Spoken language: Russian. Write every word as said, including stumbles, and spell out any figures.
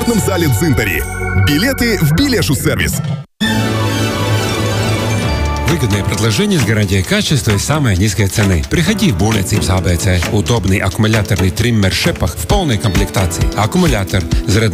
концертном зале «Дзинтари». Билеты в Билешу-сервис. Выгодное предложение с гарантией качества и самой низкой цены. Приходи в Būvniecības эй би си. Удобный аккумуляторный триммер Шепах в полной комплектации. Аккумулятор заряд